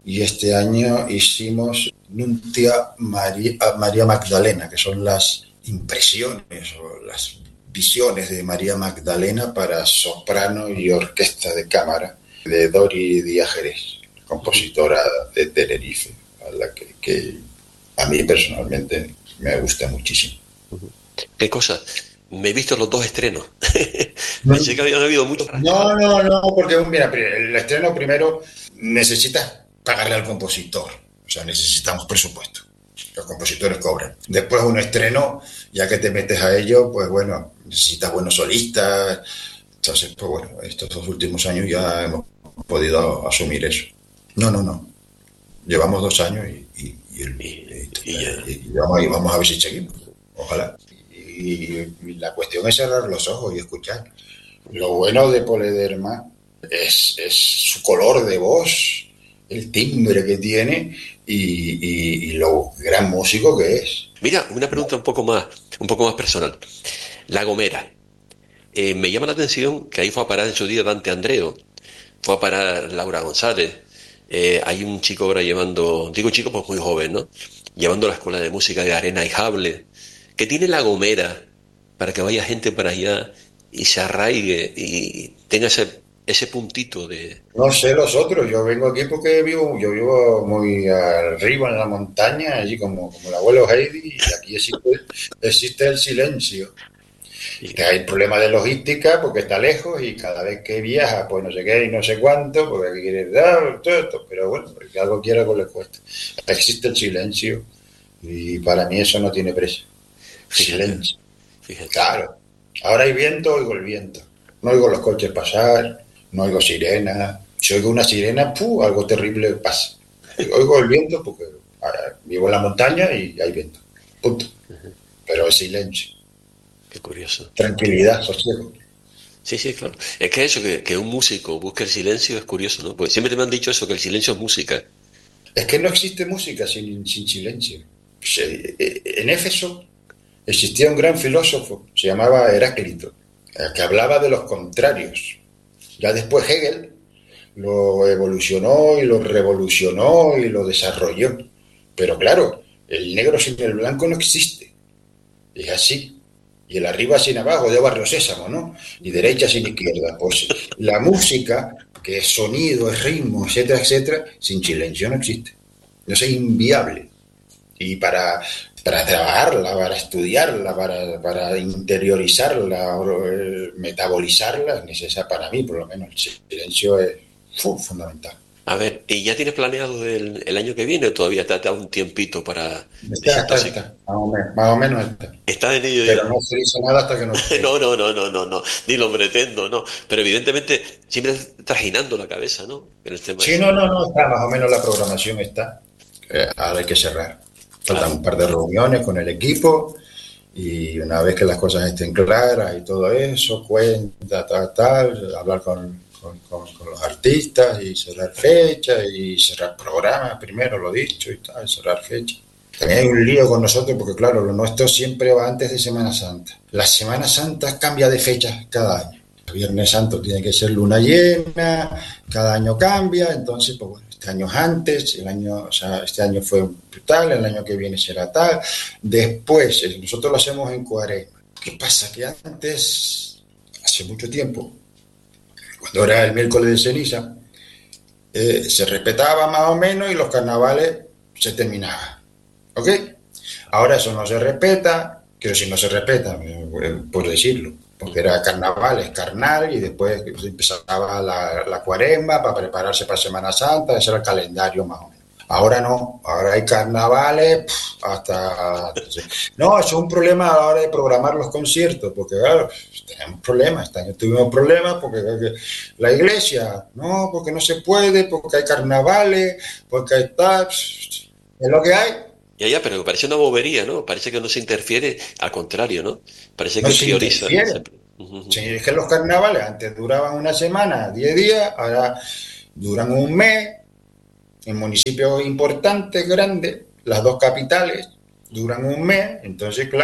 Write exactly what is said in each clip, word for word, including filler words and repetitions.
y este año hicimos Nuntia María, María Magdalena, que son las impresiones o las visiones de María Magdalena para soprano y orquesta de cámara de Dori Díaz Jerez, compositora de Tenerife, a la que, que a mí personalmente me gusta muchísimo. ¿Qué cosa? Me he visto los dos estrenos. Pensé que habían habido muchos. No, no, no, porque mira, el estreno primero necesitas pagarle al compositor, o sea, necesitamos presupuesto. Los compositores cobran. Después un estreno, ya que te metes a ello, pues bueno, necesitas buenos solistas. Entonces, pues bueno, estos dos últimos años ya hemos podido asumir eso. No, no, no. Llevamos dos años y, y, y, el, y, y, y, y vamos, y vamos a ver si seguimos. Ojalá. Y, y la cuestión es cerrar los ojos y escuchar. Lo bueno de Pol de Hermà es, es su color de voz, el timbre que tiene y, y, y lo gran músico que es. Mira, una pregunta un poco más, un poco más personal. La Gomera. Eh, me llama la atención que ahí fue a parar en su día Dante Andreu, fue a parar Laura González. Eh, hay un chico ahora llevando, digo chico pues muy joven, ¿no? Llevando la escuela de música de Arena y Jable. ¿Qué tiene La Gomera para que vaya gente para allá y se arraigue y tenga ese, ese puntito de... No sé los otros, yo vengo aquí porque vivo, yo vivo muy arriba en la montaña, allí como, como el abuelo Heidi, y aquí existe, existe el silencio. Y que hay problemas de logística porque está lejos y cada vez que viaja, pues no sé qué y no sé cuánto, porque aquí quiere dar todo esto, pero bueno, porque algo quiera pues le cuesta. Existe el silencio y para mí eso no tiene precio. Fíjate, Silencio. fíjate. Claro. Ahora hay viento, oigo el viento. No oigo los coches pasar, no oigo sirenas. Si oigo una sirena, ¡puh!, algo terrible pasa. Oigo el viento porque ahora, vivo en la montaña y hay viento. Punto. Pero es silencio. Qué curioso. Tranquilidad, sosiego. Sí, sí, claro. Es que eso, que, que un músico busque el silencio es curioso, ¿no? Pues siempre me han dicho eso, que el silencio es música. Es que no existe música sin, sin silencio. En Éfeso existía un gran filósofo, se llamaba Heráclito, que hablaba de los contrarios. Ya después Hegel lo evolucionó y lo revolucionó y lo desarrolló. Pero claro, el negro sin el blanco no existe. Es así. Y el arriba sin abajo, de Barrio Sésamo, ¿no? Y derecha sin izquierda. Pues la música, que es sonido, es ritmo, etcétera, etcétera, sin silencio no existe. No es inviable. Y para, para trabajarla, para estudiarla, para, para interiorizarla, metabolizarla, es necesario, para mí, por lo menos, el silencio es fu, fundamental. A ver, ¿y ya tienes planeado el, el año que viene o todavía te ha dado un tiempito para Está, está, está. Más o menos, más o menos está. Está en ello Pero ya. no se dice nada hasta que no esté. No, no, no, no, no, no, ni lo pretendo, no. Pero evidentemente siempre trajinando la cabeza, ¿no? En el tema Sí, ese. no, no, no, está, más o menos la programación está. Eh, ahora hay que cerrar. Faltan Claro. un par de reuniones con el equipo y una vez que las cosas estén claras y todo eso, cuenta, tal, tal, hablar con, con, con, con los artistas y cerrar fechas y cerrar programas, primero lo dicho y tal, cerrar fechas. También hay un lío con nosotros porque, claro, lo nuestro siempre va antes de Semana Santa. La Semana Santa cambia de fecha cada año. El Viernes Santo tiene que ser luna llena, cada año cambia, entonces, pues bueno, este año es antes, el año, o sea, este año fue tal, el año que viene será tal. Después, nosotros lo hacemos en Cuaresma. ¿Qué pasa? Que antes, hace mucho tiempo, cuando era el miércoles de ceniza, eh, se respetaba más o menos y los carnavales se terminaban. ¿Ok? Ahora eso no se respeta, quiero decir, no se respeta, por decirlo, porque era carnaval, es carnal, y después empezaba la, la cuaresma para prepararse para Semana Santa, ese era el calendario más o menos. Ahora no, ahora hay carnavales pff, hasta... No, eso es un problema a la hora de programar los conciertos, porque claro, tenemos problemas, este año tuvimos problemas porque la iglesia, no, porque no se puede, porque hay carnavales, porque hay tal, es lo que hay. Ya, ya, pero parece una bobería, ¿no? Parece que no se interfiere, al contrario, ¿no? Parece No que se prioriza. interfiere. Uh-huh. Sí, es que los carnavales antes duraban una semana, diez días, ahora duran un mes. En municipios importantes, grandes, las dos capitales duran un mes, entonces, claro,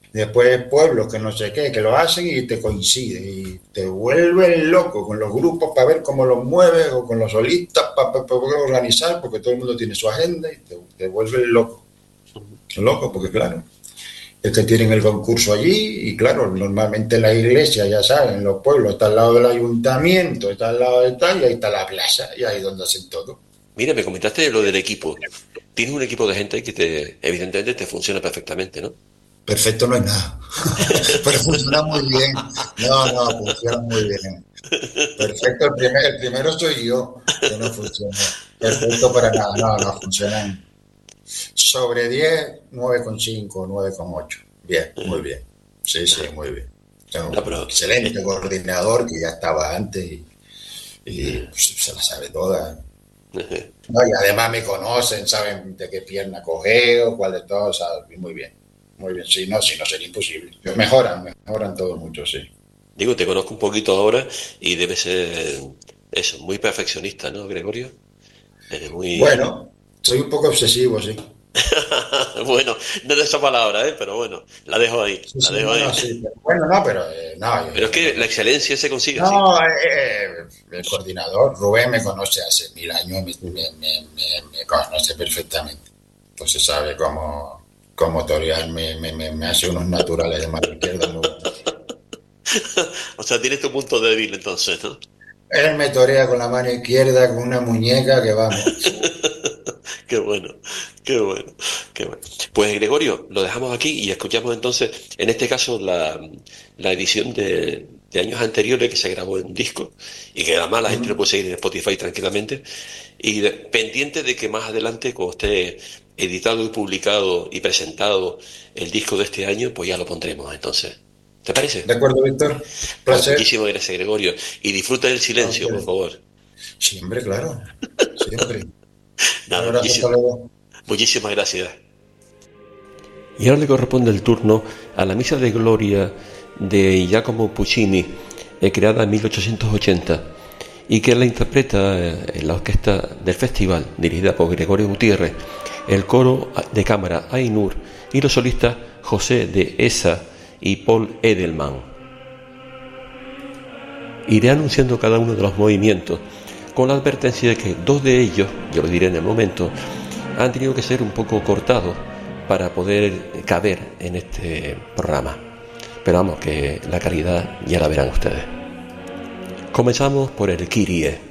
después pueblos que no sé qué, que lo hacen y te coincide y te vuelven loco con los grupos para ver cómo los mueves o con los solistas para, para poder organizar, porque todo el mundo tiene su agenda y te, te vuelven loco. Loco, porque claro, es que tienen el concurso allí y claro, normalmente en la iglesia, ya saben, en los pueblos está al lado del ayuntamiento, está al lado de tal y ahí está la plaza y ahí es donde hacen todo. Mira, me comentaste lo del equipo. Tienes un equipo de gente que te, evidentemente te funciona perfectamente, ¿no? Perfecto no es nada, pero funciona muy bien. No, no, funciona muy bien. Perfecto, el, primer, el primero soy yo, que no funciona. Perfecto para nada, no, no funcionan. Sobre diez, nueve coma cinco, nueve coma ocho. Bien, muy bien. Sí, sí, muy bien. Tengo No, un pero, excelente eh, coordinador que ya estaba antes y, y pues, se la sabe toda. eh, No, y además me conocen, saben de qué pierna cogeo, cuál de todos, ¿sabes? Muy bien. Muy bien, sí, no, sí, no sería imposible. Mejoran, mejoran todo mucho, sí. digo, te conozco un poquito ahora y debe ser eso, muy perfeccionista, ¿no, Gregorio? Eres muy... Bueno, soy un poco obsesivo, sí. Bueno, no de esa palabra, ¿eh? Pero bueno, la dejo ahí, Sí, la sí, dejo no, ahí. no, sí. Pero, bueno, no, pero eh, no, Pero es eh, que la excelencia se consigue así. no, eh, el coordinador Rubén me conoce hace mil años, me, me, me, me, me conoce perfectamente. Entonces sabe cómo, cómo torear, me, me, me, me hace unos naturales de mano izquierda muy buenos. O sea, tienes tu punto débil entonces, ¿no? Él me torea con la mano izquierda, con una muñeca que vamos. Qué bueno, qué bueno, qué bueno. Pues Gregorio, lo dejamos aquí y escuchamos entonces, en este caso, la, la edición de, de años anteriores que se grabó en un disco y que además la gente lo puede seguir en Spotify tranquilamente y de- pendiente de que más adelante, cuando esté editado y publicado y presentado el disco de este año, pues ya lo pondremos entonces. ¿Te parece? ¿De acuerdo, Víctor? Pues Placer. muchísimas gracias, Gregorio. Y disfruta del A silencio, por ustedes. favor. Siempre, claro. Siempre. Un Nada, abrazo, hasta muchísimas, luego. muchísimas gracias. Y ahora le corresponde el turno a la Misa de Gloria de Giacomo Puccini, eh, creada en mil ochocientos ochenta, y que la interpreta eh, en la orquesta del festival, dirigida por Gregorio Gutiérrez, el coro de cámara Ainur y los solistas José de Esa y Paul Edelman. Iré anunciando cada uno de los movimientos, con la advertencia de que dos de ellos, yo lo diré en el momento, han tenido que ser un poco cortados para poder caber en este programa. Pero vamos, que la calidad ya la verán ustedes. Comenzamos por el Kyrie.